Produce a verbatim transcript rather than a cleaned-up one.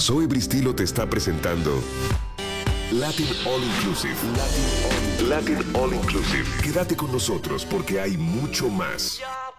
Zoe Bristilo te está presentando Latin All Inclusive. Latin All, Latin All Inclusive. Quédate con nosotros porque hay mucho más.